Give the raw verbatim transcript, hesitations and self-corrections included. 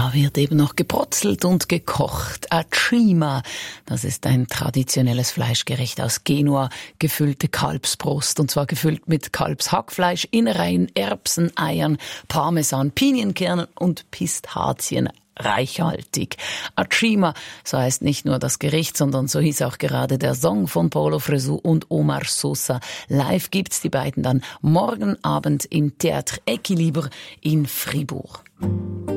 Da wird eben noch gebrotzelt und gekocht. Acima, das ist ein traditionelles Fleischgericht aus Genua, gefüllte Kalbsbrust, und zwar gefüllt mit Kalbshackfleisch, Innereien, Erbsen, Eiern, Parmesan, Pinienkernen und Pistazien. Reichhaltig. Acima, so heißt nicht nur das Gericht, sondern so hieß auch gerade der Song von Paulo Fresu und Omar Sosa. Live gibt's die beiden dann morgen Abend im Théâtre Équilibre in Fribourg.